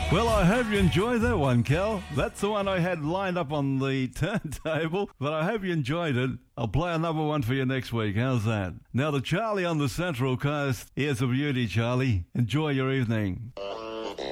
Well, I hope you enjoyed that one, Cal. That's the one I had lined up on the turntable, but I hope you enjoyed it. I'll play another one for you next week. How's that? Now to Charlie on the Central Coast. Here's a beauty, Charlie. Enjoy your evening.